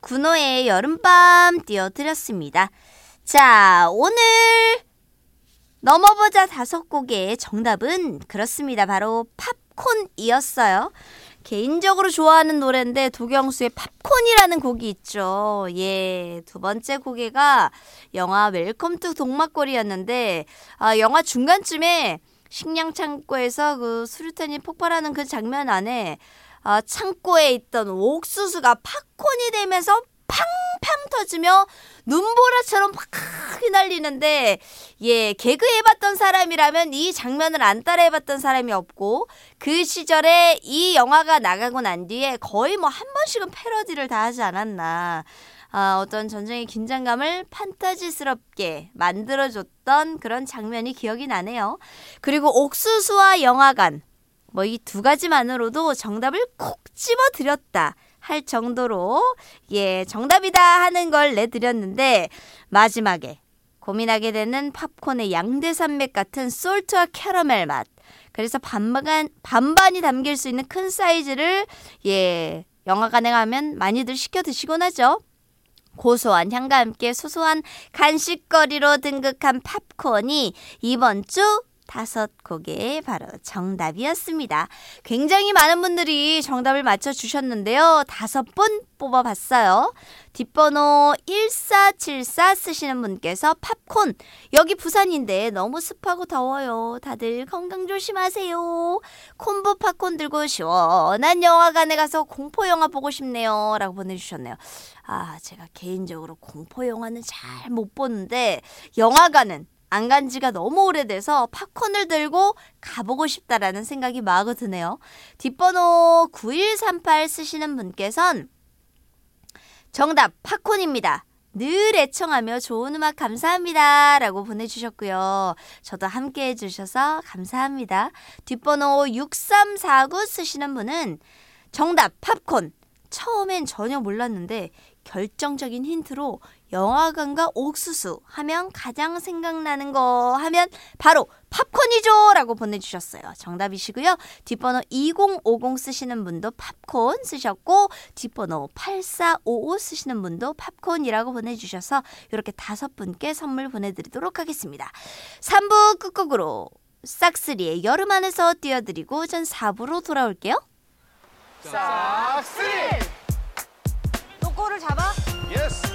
군호의 여름밤 띄워드렸습니다. 자, 오늘 넘어보자 5곡의 정답은 그렇습니다. 바로 팝콘이었어요. 개인적으로 좋아하는 노래인데 도경수의 팝콘이라는 곡이 있죠. 예, 두 번째 곡에가 영화 웰컴 투 동막골이었는데 영화 중간쯤에 식량 창고에서 그 수류탄이 폭발하는 그 장면 안에 창고에 있던 옥수수가 팝콘이 되면서 팡팡 터지며 눈보라처럼 막 휘날리는데 예, 개그 해봤던 사람이라면 이 장면을 안 따라 해봤던 사람이 없고 그 시절에 이 영화가 나가고 난 뒤에 거의 뭐 한 번씩은 패러디를 다 하지 않았나. 어떤 전쟁의 긴장감을 판타지스럽게 만들어줬던 그런 장면이 기억이 나네요. 그리고 옥수수와 영화관 뭐 이 두 가지만으로도 정답을 콕 집어드렸다 할 정도로 예, 정답이다 하는 걸 내드렸는데 마지막에 고민하게 되는 팝콘의 양대산맥 같은 솔트와 캐러멜 맛. 그래서 반반이 담길 수 있는 큰 사이즈를 예, 영화관에 가면 많이들 시켜 드시곤 하죠. 고소한 향과 함께 소소한 간식거리로 등극한 팝콘이 이번 주 5곡의 바로 정답이었습니다. 굉장히 많은 분들이 정답을 맞춰주셨는데요. 5분 뽑아봤어요. 뒷번호 1474 쓰시는 분께서 팝콘, 여기 부산인데 너무 습하고 더워요. 다들 건강 조심하세요. 콤보 팝콘 들고 시원한 영화관에 가서 공포영화 보고 싶네요. 라고 보내주셨네요. 제가 개인적으로 공포영화는 잘 못 보는데 영화관은 안 간 지가 너무 오래돼서 팝콘을 들고 가보고 싶다라는 생각이 마구 드네요. 뒷번호 9138 쓰시는 분께서는 정답 팝콘입니다. 늘 애청하며 좋은 음악 감사합니다. 라고 보내주셨고요. 저도 함께 해주셔서 감사합니다. 뒷번호 6349 쓰시는 분은 정답 팝콘. 처음엔 전혀 몰랐는데 결정적인 힌트로 영화관과 옥수수 하면 가장 생각나는 거 하면 바로 팝콘이죠 라고 보내주셨어요. 정답이시고요. 뒷번호 2050 쓰시는 분도 팝콘 쓰셨고 뒷번호 8455 쓰시는 분도 팝콘이라고 보내주셔서 이렇게 5분께 선물 보내드리도록 하겠습니다. 3부 끝곡으로 싹쓰리의 여름 안에서 띄워드리고 전 4부로 돌아올게요. 싹쓰리! 또 골을 잡아? 예스!